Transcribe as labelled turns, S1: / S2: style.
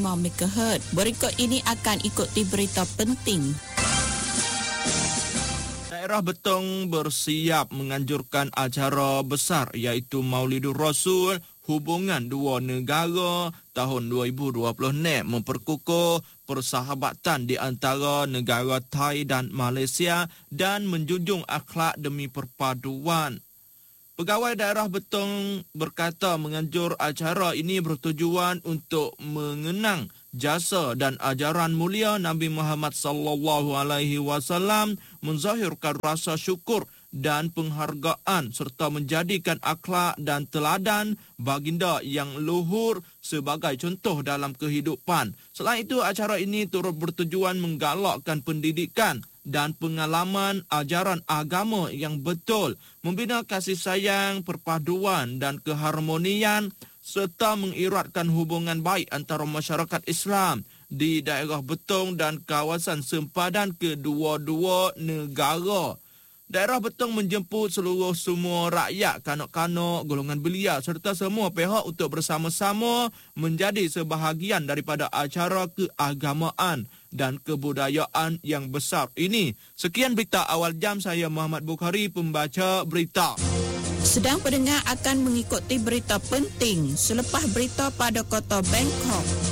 S1: MHz. Berikut ini akan ikuti berita penting.
S2: Daerah Betong bersiap menganjurkan acara besar iaitu Maulidur Rasul hubungan dua negara tahun 2026 memperkukuh persahabatan di antara negara Thai dan Malaysia dan menjunjung akhlak demi perpaduan. Pegawai daerah Betong berkata menganjur acara ini bertujuan untuk mengenang jasa dan ajaran mulia Nabi Muhammad sallallahu alaihi wasallam, menzahirkan rasa syukur dan penghargaan serta menjadikan akhlak dan teladan baginda yang luhur sebagai contoh dalam kehidupan. Selain itu, acara ini turut bertujuan menggalakkan pendidikan dan pengalaman ajaran agama yang betul, membina kasih sayang, perpaduan dan keharmonian serta mengeratkan hubungan baik antara masyarakat Islam di daerah Betong dan kawasan sempadan kedua-dua negara. Daerah Betong menjemput semua rakyat, kanak-kanak, golongan belia serta semua pihak untuk bersama-sama menjadi sebahagian daripada acara keagamaan dan kebudayaan yang besar ini. Sekian berita awal jam, saya Muhammad Bukhari, pembaca berita.
S1: Sedang pendengar akan mengikuti berita penting selepas berita pada kota Bangkok.